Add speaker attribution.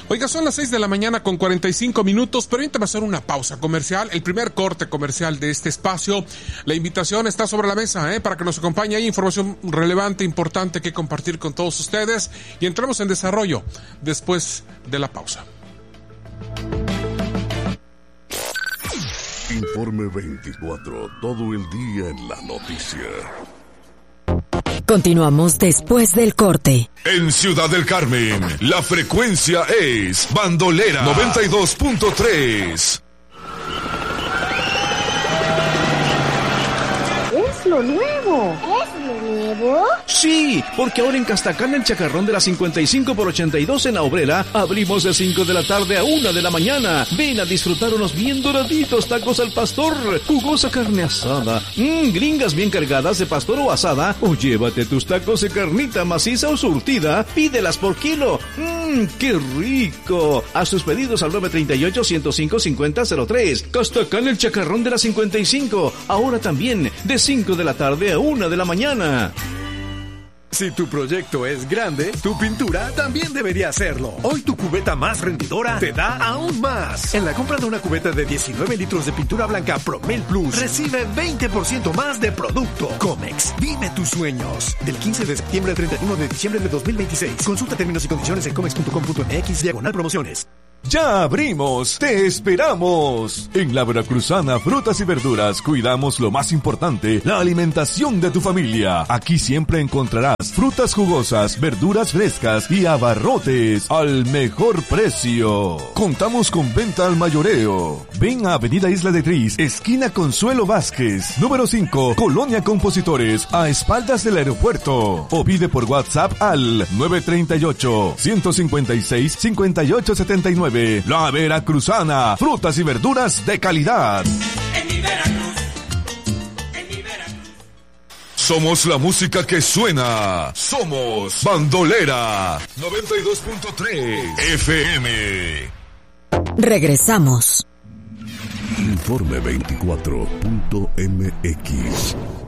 Speaker 1: Oiga, son las 6 de la mañana con 45 minutos, permítame hacer una pausa comercial, el primer corte comercial de este espacio. La invitación está sobre la mesa, para que nos acompañe. Hay información relevante, importante que compartir con todos ustedes y entramos en desarrollo después de la pausa.
Speaker 2: Informe 24, todo el día en la noticia.
Speaker 3: Continuamos después del corte.
Speaker 4: En Ciudad del Carmen, la frecuencia es Bandolera 92.3.
Speaker 5: ¡Es lo nuevo!
Speaker 6: ¿Es lo nuevo?
Speaker 7: Sí, porque ahora en Castacán, el chacarrón de las 55 por 82 en La Obrera, abrimos de 5 de la tarde a 1 de la mañana. Ven a disfrutar unos bien doraditos tacos al pastor, jugosa carne asada, gringas bien cargadas de pastor o asada, o llévate tus tacos de carnita maciza o surtida, pídelas por kilo. ¡Qué rico! Haz tus pedidos al 938-105-5003. Castacán, el chacarrón de las 55, ahora también de 5 de la tarde a 1 de la mañana.
Speaker 8: Si tu proyecto es grande, tu pintura también debería serlo. Hoy tu cubeta más rendidora te da aún más. En la compra de una cubeta de 19 litros de pintura blanca Promel Plus, recibe 20% más de producto. Comex, vive tus sueños. Del 15 de septiembre al 31 de diciembre de 2026. Consulta términos y condiciones en comex.com.mx/promociones.
Speaker 9: ¡Ya abrimos! ¡Te esperamos! En la Veracruzana Frutas y Verduras cuidamos lo más importante, la alimentación de tu familia. Aquí siempre encontrarás frutas jugosas, verduras frescas y abarrotes al mejor precio. Contamos con venta al mayoreo. Ven a Avenida Isla de Tris, esquina Consuelo Vázquez, número 5, Colonia Compositores, a espaldas del aeropuerto. O pide por WhatsApp al 938-156-5879. La Veracruzana, frutas y verduras de calidad.
Speaker 10: En mi Veracruz, en mi Veracruz.
Speaker 4: Somos la música que suena. Somos Bandolera 92.3 FM.
Speaker 3: Regresamos.
Speaker 2: Informe 24.mx.